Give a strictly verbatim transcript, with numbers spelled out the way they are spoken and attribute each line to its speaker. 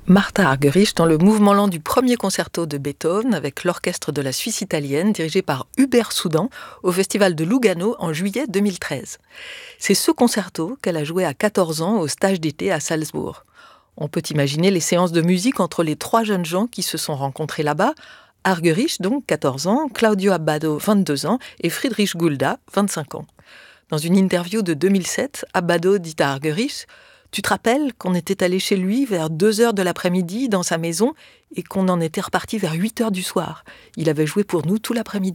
Speaker 1: Martha Argerich dans le mouvement lent du premier concerto de Beethoven avec l'orchestre de la Suisse italienne dirigé par Hubert Soudan au festival de Lugano en juillet deux mille treize. C'est ce concerto qu'elle a joué à quatorze ans au stage d'été à Salzbourg. On peut imaginer les séances de musique entre les trois jeunes gens qui se sont rencontrés là-bas. Argerich, donc quatorze ans, Claudio Abbado, vingt-deux ans et Friedrich Gulda, vingt-cinq ans. Dans une interview de deux mille sept, Abbado dit à Argerich « Tu te rappelles qu'on était allé chez lui vers deux heures de l'après-midi dans sa maison et qu'on en était reparti vers huit heures du soir. Il avait joué pour nous tout l'après-midi. »